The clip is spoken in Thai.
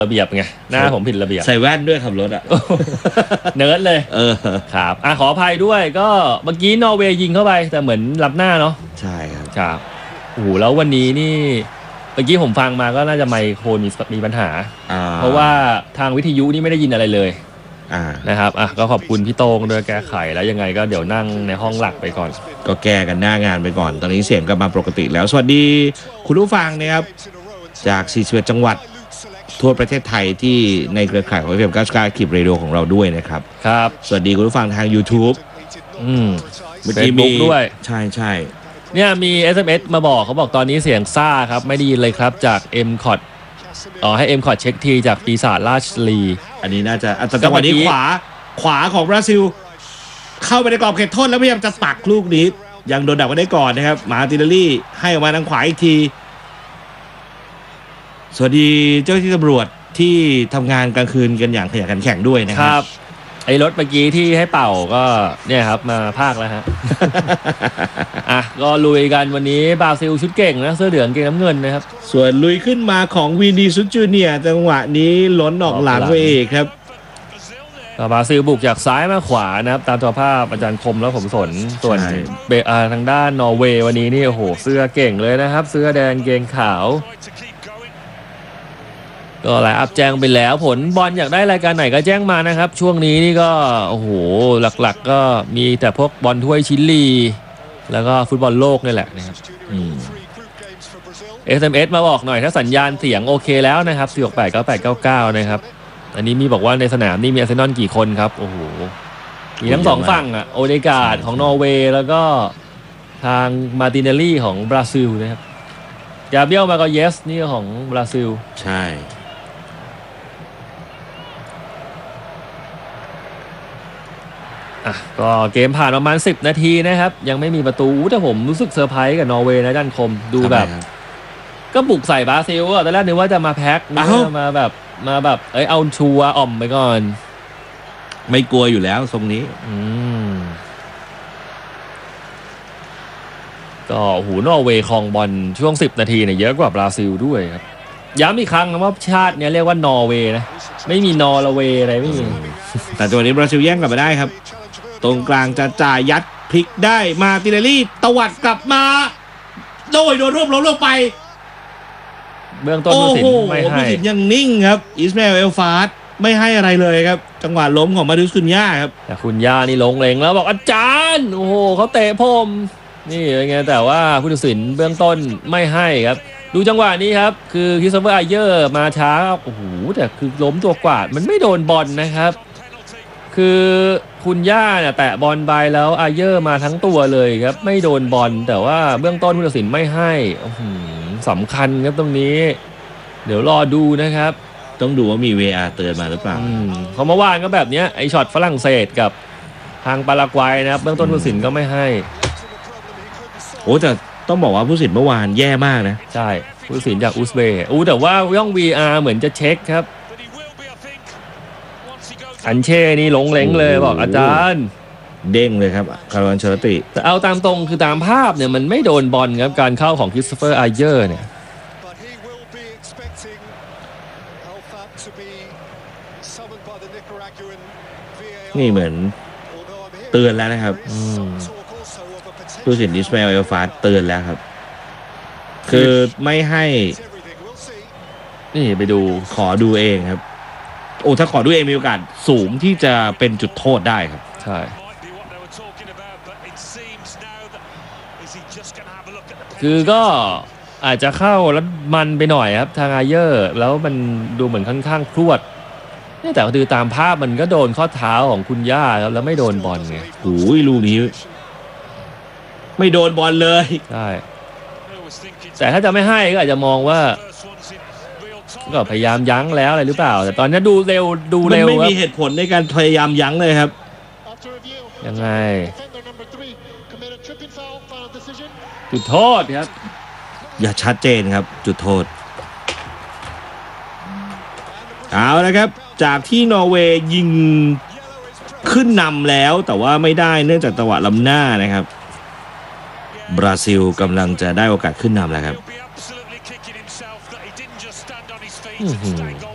ระเบียบไงหน้าผมผิดระเบียบใส่แว่นด้วยขับรถอ่ะเนิร์ดเลยครับขออภัยด้วยก็เมื่อกี้นอร์เวย์ยิงเข้าไปแต่เหมือนรับหน้าเนาะใช่ครับครับโอ้โหแล้ววันนี้นี่เมื่อกี้ผมฟังมาก็น่าจะไมโครมีปัญหาเพราะว่าทางวิทยุนี่ไม่ได้ยินอะไรเลยนะครับก็ขอบคุณพี่โต้งด้วยแก้ไขแล้วยังไงก็เดี๋ยวนั่งในห้องหลักไปก่อนก็แก้กันหน้างานไปก่อนตอนนี้เสียงกลับมาปกติแล้วสวัสดีคุณผู้ฟังนะครับจาก41จังหวัดทั่วประเทศไทยที่ในเครือข่ายของ FM 99 คลิปเรดิโอของเราด้วยนะครับครับสวัสดีคุณผู้ฟังทาง YouTube เมื่อกี้มีด้วยใช่เนี่ยมี SMS มาบอกเขาบอกตอนนี้เสียงซ่าครับไม่ได้ยินเลยครับจาก MCOT ให้ MCOT เช็คทีจากปีศาจราชลีอันนี้น่าจะจังหวะนี้ขวาของบราซิลเข้าไปในกรอบเขตโทษแล้วพยายามจะปักลูกนี้ยังโดนดักไว้ได้ก่อนนะครับมาตินาลี่ให้ออกมาทางขวาอีกทีสวัสดีเจ้าที่ตำรวจที่ทำงานกลางคืนกันอย่างขยันขันแข็งด้วยนะครับไอ้รถเมื่อกี้ที่ให้เป่าก็เนี่ยครับมาภาคแล้วฮะ ก็ลุยกันวันนี้บราซิลชุดเก่งนะเสื้อเหลืองเก่งน้ำเงินนะครับส่วนลุยขึ้นมาของวินีซุจูเนียจังหวะนี้ล้นออกหลังไปอีกครับบราซิลบุกจากซ้ายมาขวานะครับตามตัวภาพอาจารย์คมแล้วผมสนส่วนทางด้านนอร์เวย์วันนี้นี่โอ้โหเสื้อเก่งเลยนะครับเสื้อแดงเกงขาวก็ไลน์อัพแจ้งไปแล้วผลบอลอยากได้รายการไหนก็แจ้งมานะครับช่วงนี้นี่ก็โอ้โหหลักๆก็มีแต่พวกบอลถ้วยชิลลีแล้วก็ฟุตบอลโลกนี่แหละนะครับSMS มาบอกหน่อยถ้าสัญญาณเสียงโอเคแล้วนะครับ4689899นะครับอันนี้มีบอกว่าในสนามนี่มีอาร์เซนอลกี่คนครับโอ้โหมีทั้งสองฝั่งโอเดการ์ดของนอร์เวย์แล้วก็ทางมาร์ติเนลลี่ของบราซิลนะครับกาเบรียลมาโกเยสนี่ของบราซิลใช่ก็เกมผ่านประมาณ10นาทีนะครับยังไม่มีประตูแต่ผมรู้สึกเซอร์ไพรส์กับนอร์เวย์นะด้านคมดูแบบก็บุกใส่บราซิลตอนแรกนึกว่าจะมาแพ็คมาแบบเอาชัวร์อ่อมไปก่อนไม่กลัวอยู่แล้วทรงนี้ก็หูนอร์เวย์ครองบอลช่วง10นาทีเนี่ยเยอะกว่าบราซิลด้วยครับย้ำอีกครั้งนะว่าชาตินี้เรียกว่านอร์เวย์นะไม่มีนอร์เวย์อะไรไม่มีแต่ตัวนี้บราซิลแย่งกลับมาได้ครับตรงกลางจะจ่ายยัดพลิกได้มาติเนลลี่ตวัดกลับมาโดนรวบล้มลงไปเบื้องต้นผู้สินไม่ให้ผู้สินยังนิ่งครับอิสมาเอลเอลฟาสไม่ให้อะไรเลยครับจังหวะล้มของมาดิสคุนย่าครับแต่คุณย่านี่ลงเลงแล้วบอกอาจารย์โอ้โหเขาเตะผมนี่เป็นไงแต่ว่าผู้ตัดสินเบื้องต้นไม่ให้ครับดูจังหวะนี้ครับคือคริสโตเฟอร์ไอเยอร์มาช้าโอ้โหแต่คือล้มตัวกวาดมันไม่โดนบอลนะครับคือคุณย่าเนี่ยแตะบอลไปแล้วไอเยอร์มาทั้งตัวเลยครับไม่โดนบอลแต่ว่าเบื้องต้นผู้ตัดสินไม่ให้สำคัญครับตรงนี้เดี๋ยวรอดูนะครับต้องดูว่ามี VR เตือนมาหรือเปล่าเพราะเมื่อวานก็แบบนี้ไอช็อตฝรั่งเศสกับทางปารากวัยนะครับเบื้องต้นผู้ตัดสินก็ไม่ให้โอ้แต่ต้องบอกว่าผู้ตัดสินเมื่อวานแย่มากนะใช่ผู้ตัดสินจากอุซเบย์แต่ว่าย่อง VR เหมือนจะเช็คครับอันเช่นี่หลงเล้งเลยบอกอาจารย์เด้งเลยครับคาร์ลอนเชอร์ติแต่เอาตามตรงคือตามภาพเนี่ยมันไม่โดนบอลครับการเข้าของคริสโตเฟอร์ไอเยอร์เนี่ยนี่เหมือนเตือนแล้วนะครับผู้ตัดสินอิสมาเอล เอลฟาสเตือนแล้วครับคือไม่ให้นี่ไปดูขอดูเองครับถ้าขอดูเองมีโอกาสสูงที่จะเป็นจุดโทษได้ครับใช่คือก็อาจจะเข้าแล้วมันไปหน่อยครับทางไอเยอร์แล้วมันดูเหมือนค่อนข้างพรวดนี่แต่คือตามภาพมันก็โดนข้อเท้าของคุณย่าแล้วไม่โดนบอลไงโอ้ยลูกนี้ไม่โดนบอลเลยใช่แต่ถ้าจะไม่ให้ก็อาจจะมองว่าก็พยายามยั้งแล้วอะไรหรือเปล่าแต่ตอนนี้ดูเร็วมันไม่มีเหตุผลในการพยายามยั้งเลยครับยังไงจุดโทษครับอย่าชัดเจนครับจุดโทษเอาละครับจากที่นอร์เวย์ยิงขึ้นนำแล้วแต่ว่าไม่ได้เนื่องจากจังหวะล้ำหน้านะครับบราซิลกำลังจะได้โอกาสขึ้นนำแล้วครับ